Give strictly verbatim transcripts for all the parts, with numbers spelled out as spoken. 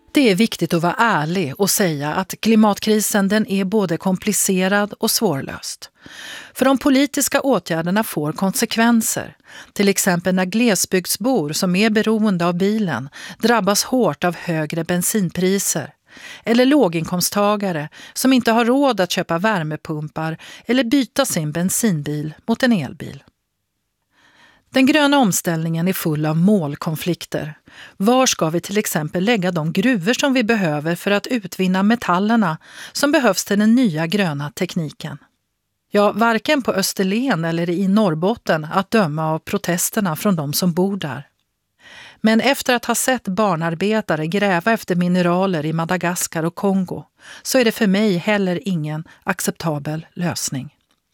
Det är viktigt att vara ärlig och säga att klimatkrisen den är både komplicerad och svårlöst. För de politiska åtgärderna får konsekvenser. Till exempel när glesbygdsbor som är beroende av bilen drabbas hårt av högre bensinpriser. Eller låginkomsttagare som inte har råd att köpa värmepumpar eller byta sin bensinbil mot en elbil. Den gröna omställningen är full av målkonflikter. Var ska vi till exempel lägga de gruvor som vi behöver för att utvinna metallerna som behövs till den nya gröna tekniken? Ja, varken på Österlen eller i Norrbotten att döma av protesterna från de som bor där. Men efter att ha sett barnarbetare gräva efter mineraler i Madagaskar och Kongo så är det för mig heller ingen acceptabel lösning.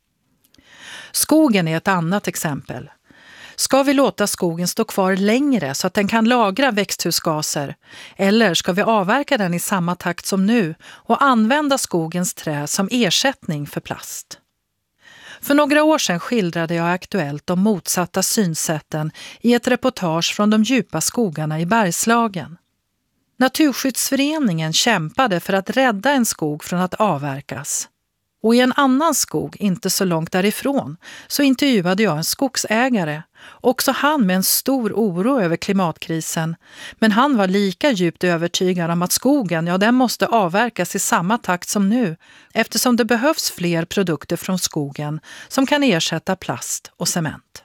Skogen är ett annat exempel. Ska vi låta skogen stå kvar längre så att den kan lagra växthusgaser? Eller ska vi avverka den i samma takt som nu och använda skogens trä som ersättning för plast? För några år sedan skildrade jag aktuellt de motsatta synsätten i ett reportage från de djupa skogarna i Bergslagen. Naturskyddsföreningen kämpade för att rädda en skog från att avverkas. Och i en annan skog, inte så långt därifrån, så intervjuade jag en skogsägare. Också han med en stor oro över klimatkrisen. Men han var lika djupt övertygad om att skogen, ja, den måste avverkas i samma takt som nu. Eftersom det behövs fler produkter från skogen som kan ersätta plast och cement.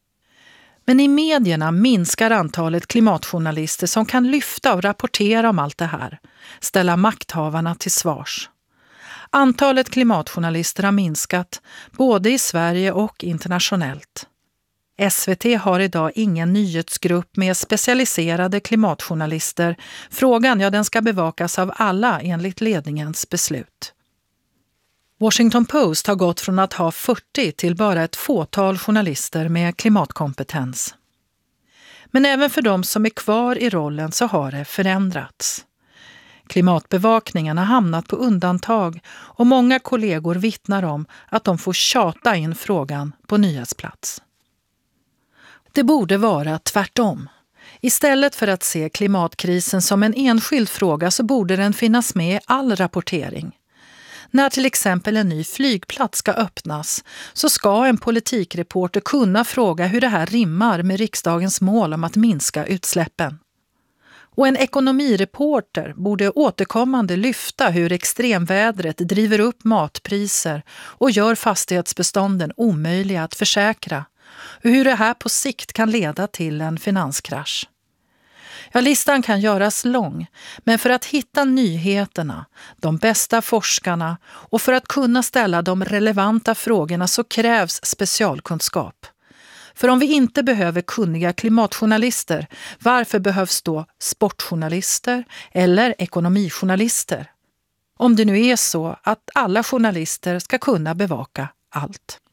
Men i medierna minskar antalet klimatjournalister som kan lyfta och rapportera om allt det här. Ställa makthavarna till svars. Antalet klimatjournalister har minskat både i Sverige och internationellt. S V T har idag ingen nyhetsgrupp med specialiserade klimatjournalister. Frågan, ja, den ska bevakas av alla enligt ledningens beslut. Washington Post har gått från att ha fyrtio till bara ett fåtal journalister med klimatkompetens. Men även för de som är kvar i rollen så har det förändrats. Klimatbevakningen har hamnat på undantag och många kollegor vittnar om att de får tjata in frågan på nyhetsplats. Det borde vara tvärtom. Istället för att se klimatkrisen som en enskild fråga så borde den finnas med i all rapportering. När till exempel en ny flygplats ska öppnas så ska en politikreporter kunna fråga hur det här rimmar med riksdagens mål om att minska utsläppen. Och en ekonomireporter borde återkommande lyfta hur extremvädret driver upp matpriser och gör fastighetsbestånden omöjliga att försäkra. Och hur det här på sikt kan leda till en finanskrasch. Ja, listan kan göras lång, men för att hitta nyheterna, de bästa forskarna och för att kunna ställa de relevanta frågorna så krävs specialkunskap. För om vi inte behöver kunniga klimatjournalister, varför behövs då sportjournalister eller ekonomijournalister? Om det nu är så att alla journalister ska kunna bevaka allt.